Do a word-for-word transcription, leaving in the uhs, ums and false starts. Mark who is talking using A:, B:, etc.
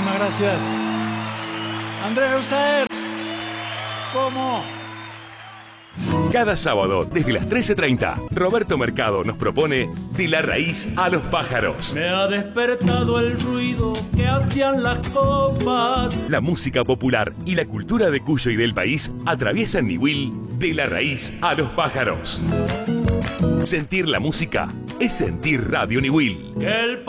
A: Muchísimas gracias. Andrés Usaer, ¿cómo?
B: Cada sábado, desde las trece treinta, Roberto Mercado nos propone De la raíz a los pájaros.
C: Me ha despertado el ruido que hacían las copas.
B: La música popular y la cultura de Cuyo y del país atraviesan Niwil de la raíz a los pájaros. Sentir la música es sentir Radio Niwil.
C: El